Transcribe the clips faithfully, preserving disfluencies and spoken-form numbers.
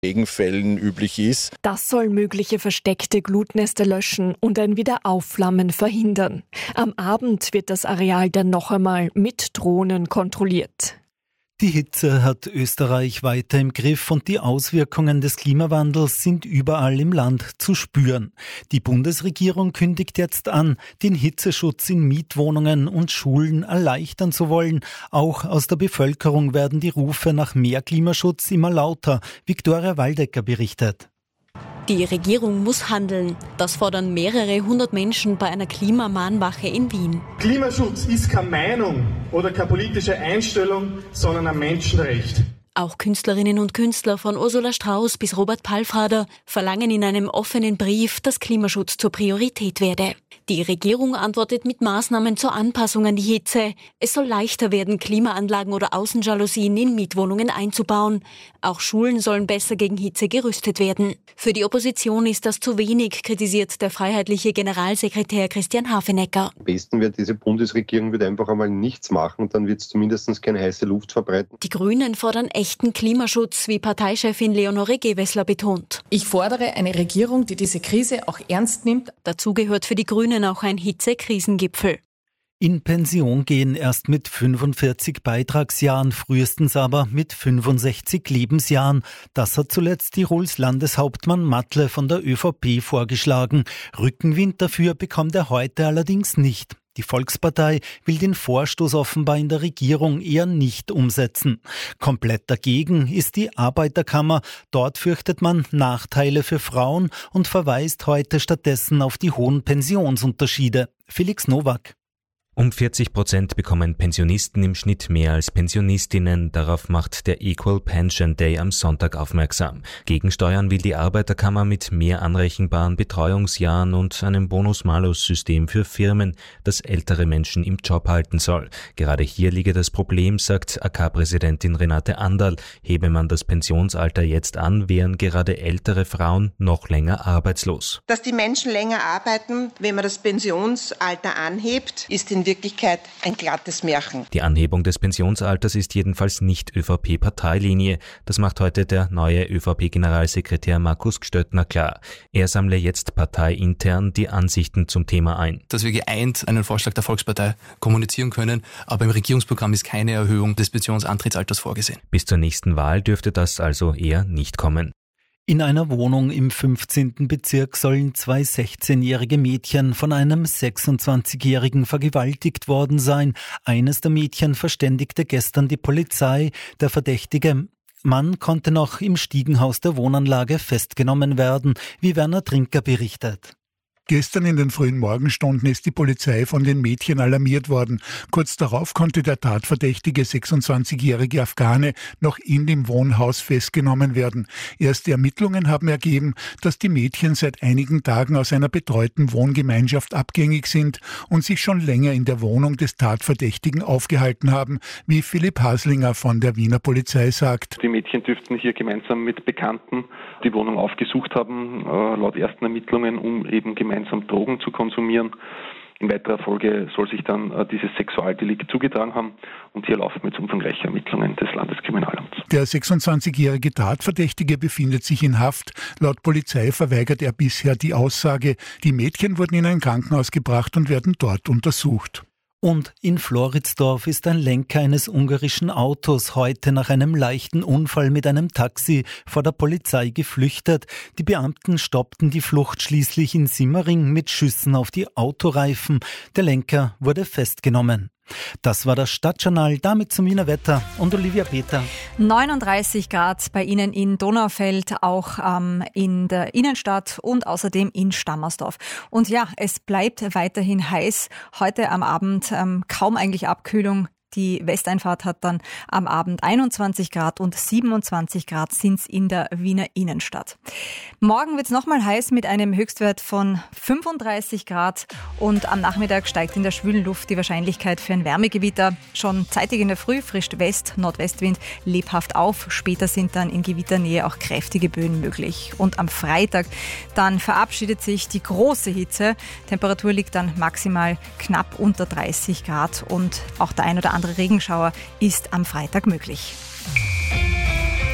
Regenfällen üblich ist. Das soll mögliche versteckte Glutnester löschen und ein Wiederaufflammen verhindern. Am Abend wird das Areal dann noch einmal mit Drohnen kontrolliert. Die Hitze hat Österreich weiter im Griff und die Auswirkungen des Klimawandels sind überall im Land zu spüren. Die Bundesregierung kündigt jetzt an, den Hitzeschutz in Mietwohnungen und Schulen erleichtern zu wollen. Auch aus der Bevölkerung werden die Rufe nach mehr Klimaschutz immer lauter. Viktoria Waldecker berichtet. Die Regierung muss handeln. Das fordern mehrere hundert Menschen bei einer Klimamahnwache in Wien. Klimaschutz ist keine Meinung oder keine politische Einstellung, sondern ein Menschenrecht. Auch Künstlerinnen und Künstler von Ursula Strauß bis Robert Palfrader verlangen in einem offenen Brief, dass Klimaschutz zur Priorität werde. Die Regierung antwortet mit Maßnahmen zur Anpassung an die Hitze. Es soll leichter werden, Klimaanlagen oder Außenjalousien in Mietwohnungen einzubauen. Auch Schulen sollen besser gegen Hitze gerüstet werden. Für die Opposition ist das zu wenig, kritisiert der freiheitliche Generalsekretär Christian Hafenecker. Am besten wird diese Bundesregierung wird einfach einmal nichts machen und dann wird es zumindest keine heiße Luft verbreiten. Die Grünen fordern echten Klimaschutz, wie Parteichefin Leonore Gewessler betont. Ich fordere eine Regierung, die diese Krise auch ernst nimmt. Dazu gehört für die Grünen auch ein Hitze-Krisengipfel. In Pension gehen erst mit fünfundvierzig Beitragsjahren, frühestens aber mit fünfundsechzig Lebensjahren. Das hat zuletzt Tirols Landeshauptmann Matle von der ÖVP vorgeschlagen. Rückenwind dafür bekommt er heute allerdings nicht. Die Volkspartei will den Vorstoß offenbar in der Regierung eher nicht umsetzen. Komplett dagegen ist die Arbeiterkammer. Dort fürchtet man Nachteile für Frauen und verweist heute stattdessen auf die hohen Pensionsunterschiede. Felix Nowak. Um vierzig Prozent bekommen Pensionisten im Schnitt mehr als Pensionistinnen. Darauf macht der Equal Pension Day am Sonntag aufmerksam. Gegensteuern will die Arbeiterkammer mit mehr anrechenbaren Betreuungsjahren und einem Bonus-Malus-System für Firmen, das ältere Menschen im Job halten soll. Gerade hier liege das Problem, sagt A K-Präsidentin Renate Anderl. Hebe man das Pensionsalter jetzt an, wären gerade ältere Frauen noch länger arbeitslos. Dass die Menschen länger arbeiten, wenn man das Pensionsalter anhebt, ist in Wirklichkeit ein glattes Märchen. Die Anhebung des Pensionsalters ist jedenfalls nicht ÖVP-Parteilinie. Das macht heute der neue ÖVP-Generalsekretär Markus Gstöttner klar. Er sammle jetzt parteiintern die Ansichten zum Thema ein. Dass wir geeint einen Vorschlag der Volkspartei kommunizieren können, aber im Regierungsprogramm ist keine Erhöhung des Pensionsantrittsalters vorgesehen. Bis zur nächsten Wahl dürfte das also eher nicht kommen. In einer Wohnung im fünfzehnten Bezirk sollen zwei sechzehnjährige Mädchen von einem sechsundzwanzigjährigen vergewaltigt worden sein. Eines der Mädchen verständigte gestern die Polizei. Der verdächtige Mann konnte noch im Stiegenhaus der Wohnanlage festgenommen werden, wie Werner Trinker berichtet. Gestern in den frühen Morgenstunden ist die Polizei von den Mädchen alarmiert worden. Kurz darauf konnte der tatverdächtige sechsundzwanzigjährige Afghane noch in dem Wohnhaus festgenommen werden. Erste Ermittlungen haben ergeben, dass die Mädchen seit einigen Tagen aus einer betreuten Wohngemeinschaft abgängig sind und sich schon länger in der Wohnung des Tatverdächtigen aufgehalten haben, wie Philipp Haslinger von der Wiener Polizei sagt. Die Mädchen dürften hier gemeinsam mit Bekannten die Wohnung aufgesucht haben, äh, laut ersten Ermittlungen, um eben gemeinsam Drogen zu konsumieren. In weiterer Folge soll sich dann äh, dieses Sexualdelikt zugetragen haben und hier laufen jetzt umfangreiche Ermittlungen des Landeskriminalamts. Der sechsundzwanzigjährige Tatverdächtige befindet sich in Haft. Laut Polizei verweigert er bisher die Aussage. Die Mädchen wurden in ein Krankenhaus gebracht und werden dort untersucht. Und in Floridsdorf ist ein Lenker eines ungarischen Autos heute nach einem leichten Unfall mit einem Taxi vor der Polizei geflüchtet. Die Beamten stoppten die Flucht schließlich in Simmering mit Schüssen auf die Autoreifen. Der Lenker wurde festgenommen. Das war das Stadtjournal, damit zum Wiener Wetter und Olivia Peter. neununddreißig Grad bei Ihnen in Donaufeld, auch ähm, in der Innenstadt und außerdem in Stammersdorf. Und ja, es bleibt weiterhin heiß. Heute am Abend ähm, kaum eigentlich Abkühlung. Die Westeinfahrt hat dann am Abend einundzwanzig Grad und siebenundzwanzig Grad sind's in der Wiener Innenstadt. Morgen wird's nochmal heiß mit einem Höchstwert von fünfunddreißig Grad und am Nachmittag steigt in der schwülen Luft die Wahrscheinlichkeit für ein Wärmegewitter. Schon zeitig in der Früh frischt West-, Nordwestwind lebhaft auf. Später sind dann in Gewitternähe auch kräftige Böen möglich. Und am Freitag dann verabschiedet sich die große Hitze. Temperatur liegt dann maximal knapp unter dreißig Grad und auch der ein oder andere Regenschauer ist am Freitag möglich.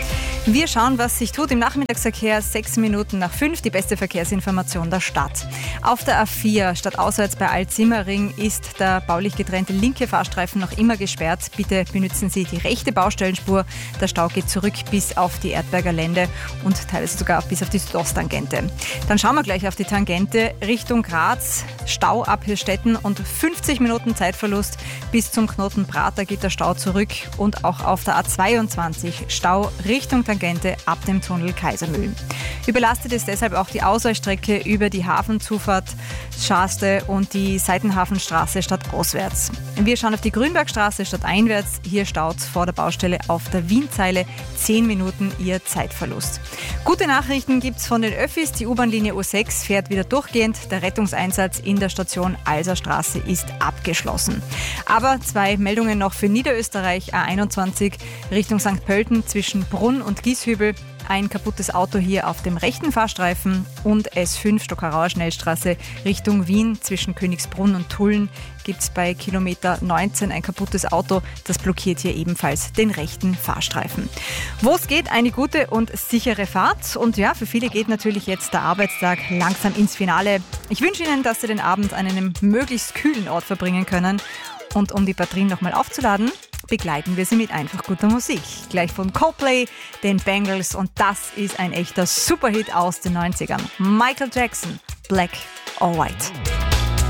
Wir schauen, was sich tut im Nachmittagsverkehr. Sechs Minuten nach fünf, die beste Verkehrsinformation der Stadt. Auf der A vier stadtauswärts bei Alt-Simmering ist der baulich getrennte linke Fahrstreifen noch immer gesperrt. Bitte benutzen Sie die rechte Baustellenspur. Der Stau geht zurück bis auf die Erdberger Lände und teilweise sogar bis auf die Südosttangente. Dann schauen wir gleich auf die Tangente Richtung Graz. Stau ab Hirstetten und fünfzig Minuten Zeitverlust bis zum Knoten Prater geht der Stau zurück. Und auch auf der A zweiundzwanzig Stau Richtung Tangente ab dem Tunnel Kaisermühlen. Überlastet ist deshalb auch die Ausweichstrecke über die Hafenzufahrt Schaste und die Seitenhafenstraße stadtauswärts. Wir schauen auf die Grünbergstraße stadteinwärts. Hier staut vor der Baustelle auf der Wienzeile zehn Minuten ihr Zeitverlust. Gute Nachrichten gibt es von den Öffis. Die U-Bahn-Linie U sechs fährt wieder durchgehend. Der Rettungseinsatz in der Station Alserstraße ist abgeschlossen. Aber zwei Meldungen noch für Niederösterreich. A einundzwanzig Richtung Sankt Pölten zwischen Brunn und Gieshübel. Ein kaputtes Auto hier auf dem rechten Fahrstreifen und S fünf Stockerauer Schnellstraße Richtung Wien zwischen Königsbrunn und Tulln gibt es bei Kilometer neunzehn ein kaputtes Auto. Das blockiert hier ebenfalls den rechten Fahrstreifen. Wo es geht, eine gute und sichere Fahrt. Und ja, für viele geht natürlich jetzt der Arbeitstag langsam ins Finale. Ich wünsche Ihnen, dass Sie den Abend an einem möglichst kühlen Ort verbringen können. Und um die Batterien nochmal aufzuladen, begleiten wir sie mit einfach guter Musik. Gleich von Coldplay, den Bangles und das ist ein echter Superhit aus den neunzigern. Michael Jackson, Black or White.